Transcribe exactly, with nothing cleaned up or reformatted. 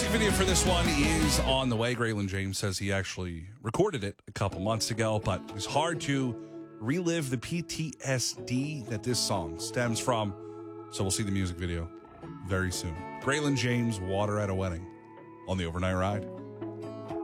Music video for this one is on the way. Graylin James says he actually recorded it a couple months ago, but it's hard to relive the P T S D that this song stems from. So we'll see the music video very soon. Graylin James, Water at a Wedding on the Overnight Ride.